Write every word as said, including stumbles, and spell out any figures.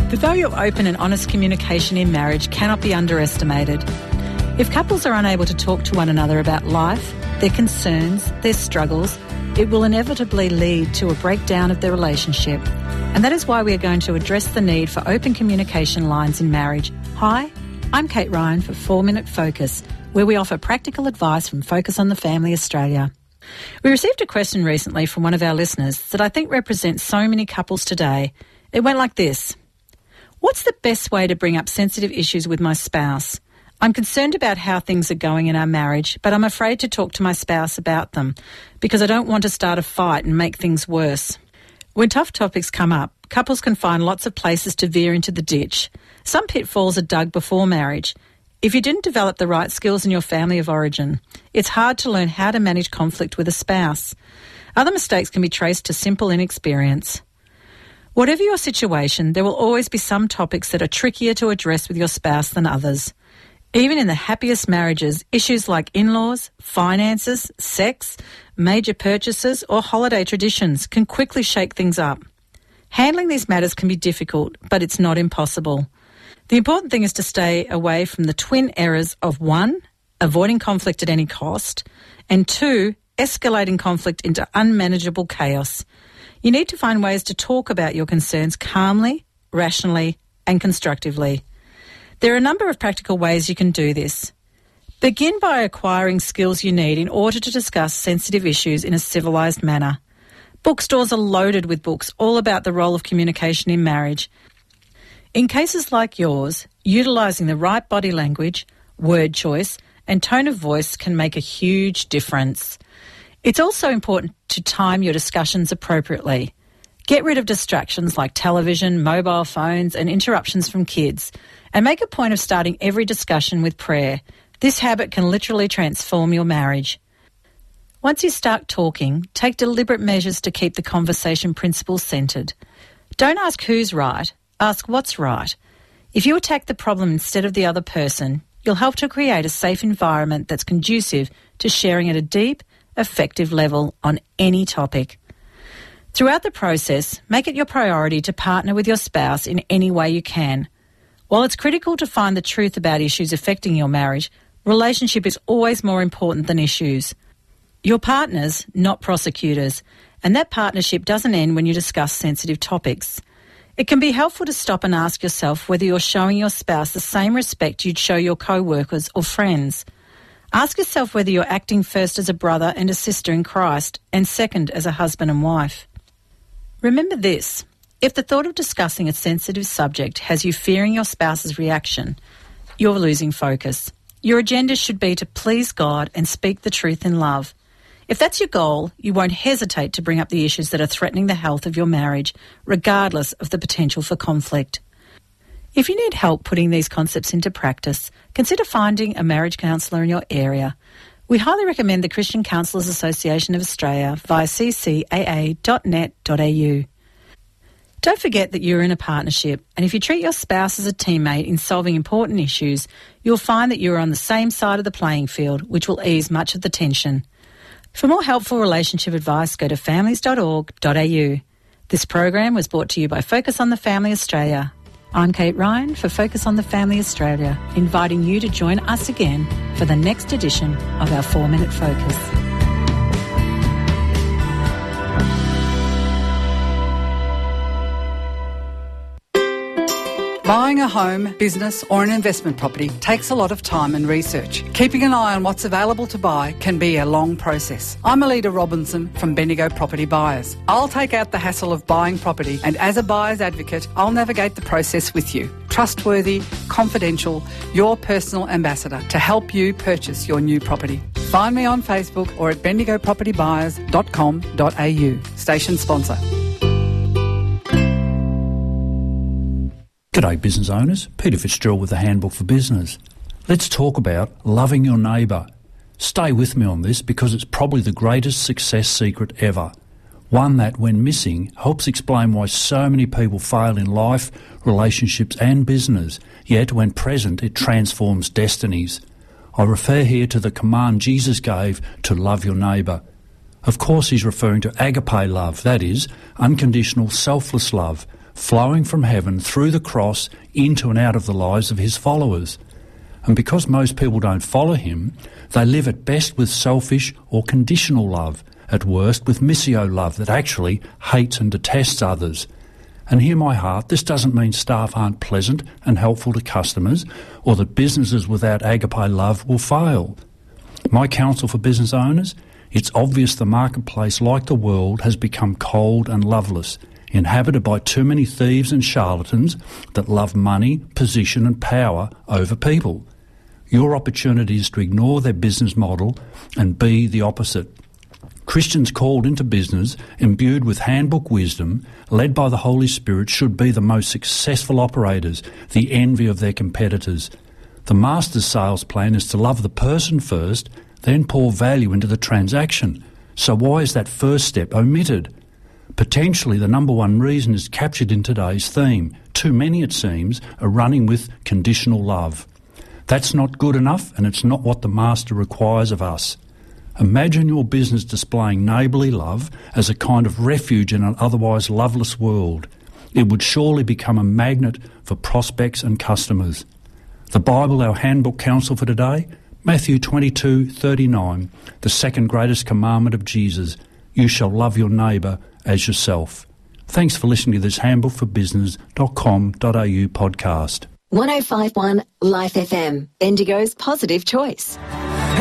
The value of open and honest communication in marriage cannot be underestimated. If couples are unable to talk to one another about life, their concerns, their struggles, it will inevitably lead to a breakdown of their relationship. And that is why we are going to address the need for open communication lines in marriage. Hi, I'm Kate Ryan for four minute Focus, where we offer practical advice from Focus on the Family Australia. We received a question recently from one of our listeners that I think represents so many couples today. It went like this. What's the best way to bring up sensitive issues with my spouse? I'm concerned about how things are going in our marriage, but I'm afraid to talk to my spouse about them because I don't want to start a fight and make things worse. When tough topics come up, couples can find lots of places to veer into the ditch. Some pitfalls are dug before marriage. If you didn't develop the right skills in your family of origin, it's hard to learn how to manage conflict with a spouse. Other mistakes can be traced to simple inexperience. Whatever your situation, there will always be some topics that are trickier to address with your spouse than others. Even in the happiest marriages, issues like in-laws, finances, sex, major purchases or holiday traditions can quickly shake things up. Handling these matters can be difficult, but it's not impossible. The important thing is to stay away from the twin errors of one, avoiding conflict at any cost, and two, escalating conflict into unmanageable chaos. You need to find ways to talk about your concerns calmly, rationally, and constructively. There are a number of practical ways you can do this. Begin by acquiring skills you need in order to discuss sensitive issues in a civilised manner. Bookstores are loaded with books all about the role of communication in marriage. In cases like yours, utilising the right body language, word choice, and tone of voice can make a huge difference. It's also important to time your discussions appropriately. Get rid of distractions like television, mobile phones, and interruptions from kids, and make a point of starting every discussion with prayer. This habit can literally transform your marriage. Once you start talking, take deliberate measures to keep the conversation principles centred. Don't ask who's right. Ask what's right. If you attack the problem instead of the other person, you'll help to create a safe environment that's conducive to sharing at a deep, effective level on any topic. Throughout the process, make it your priority to partner with your spouse in any way you can. While it's critical to find the truth about issues affecting your marriage, relationship is always more important than issues. You're partners, not prosecutors, and that partnership doesn't end when you discuss sensitive topics. It can be helpful to stop and ask yourself whether you're showing your spouse the same respect you'd show your co-workers or friends. Ask yourself whether you're acting first as a brother and a sister in Christ and second as a husband and wife. Remember this, if the thought of discussing a sensitive subject has you fearing your spouse's reaction, you're losing focus. Your agenda should be to please God and speak the truth in love. If that's your goal, you won't hesitate to bring up the issues that are threatening the health of your marriage, regardless of the potential for conflict. If you need help putting these concepts into practice, consider finding a marriage counsellor in your area. We highly recommend the Christian Counsellors Association of Australia via c c a a dot net dot a u. Don't forget that you're in a partnership, and if you treat your spouse as a teammate in solving important issues, you'll find that you're on the same side of the playing field, which will ease much of the tension. For more helpful relationship advice, go to families dot org dot a u. This program was brought to you by Focus on the Family Australia. I'm Kate Ryan for Focus on the Family Australia, inviting you to join us again for the next edition of our four minute Focus. Buying a home, business or an investment property takes a lot of time and research. Keeping an eye on what's available to buy can be a long process. I'm Alida Robinson from Bendigo Property Buyers. I'll take out the hassle of buying property, and as a buyer's advocate, I'll navigate the process with you. Trustworthy, confidential, your personal ambassador to help you purchase your new property. Find me on Facebook or at bendigo property buyers dot com dot a u. Station sponsor. G'day business owners, Peter Fitzgerald with the Handbook for Business. Let's talk about loving your neighbour. Stay with me on this because it's probably the greatest success secret ever. One that, when missing, helps explain why so many people fail in life, relationships and business, yet when present it transforms destinies. I refer here to the command Jesus gave to love your neighbour. Of course he's referring to agape love, that is, unconditional selfless love, flowing from heaven through the cross into and out of the lives of his followers. And because most people don't follow him, they live at best with selfish or conditional love, at worst with missio love that actually hates and detests others. And hear my heart, this doesn't mean staff aren't pleasant and helpful to customers, or that businesses without agape love will fail. My counsel for business owners, it's obvious the marketplace, like the world, has become cold and loveless, inhabited by too many thieves and charlatans that love money, position and power over people. Your opportunity is to ignore their business model and be the opposite. Christians called into business, imbued with handbook wisdom, led by the Holy Spirit, should be the most successful operators, the envy of their competitors. The master's sales plan is to love the person first, then pour value into the transaction. So why is that first step omitted? Potentially the number one reason is captured in today's theme. Too many, it seems, are running with conditional love. That's not good enough, and it's not what the master requires of us. Imagine your business displaying neighbourly love as a kind of refuge in an otherwise loveless world. It would surely become a magnet for prospects and customers. The Bible, our handbook counsel for today, Matthew twenty-two thirty-nine, the second greatest commandment of Jesus, you shall love your neighbour as yourself. Thanks for listening to this handbook for business dot com dot a u podcast. one oh five point one Life F M, Bendigo's positive choice.